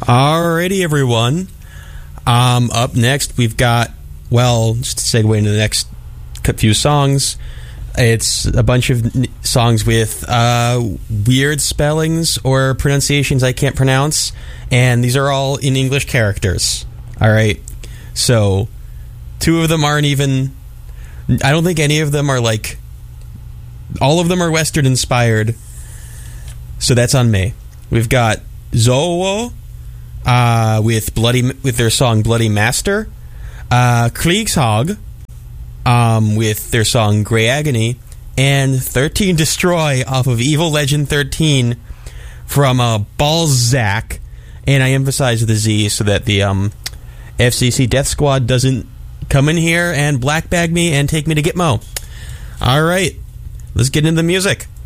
Alrighty, everyone. Up next, we've got, well, just to segue into the next few songs, it's a bunch of songs with weird spellings or pronunciations I can't pronounce, and these are all in English characters. Alright, so two of them aren't even, I don't think any of them are like, all of them are Western inspired, so that's on me. We've got Zoo with their song Bloody Master, Kriegshog with their song Grey Agony, and 13 Destroy off of Evil Legend 13 from Balzac, and I emphasize the Z so that the FCC Death Squad doesn't come in here and black bag me and take me to Gitmo. Alright, let's get into the music.